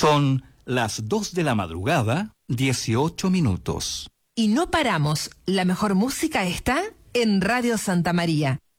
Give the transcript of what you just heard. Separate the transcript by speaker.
Speaker 1: Son las 2 de la madrugada, 18 minutos.
Speaker 2: Y no paramos. La mejor música está en Radio Santa María.